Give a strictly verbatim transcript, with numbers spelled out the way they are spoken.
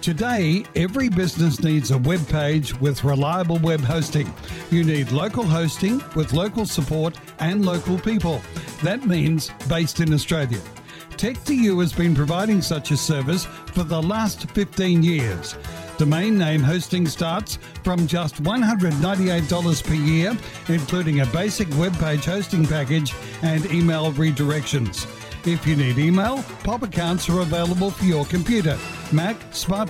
Today, every business needs a web page with reliable web hosting. You need local hosting with local support and local people. That means based in Australia. Tech two U has been providing such a service for the last fifteen years. Domain name hosting starts from just one hundred ninety-eight dollars per year, including a basic web page hosting package and email redirections. If you need email, pop accounts are available for your computer, Mac, smart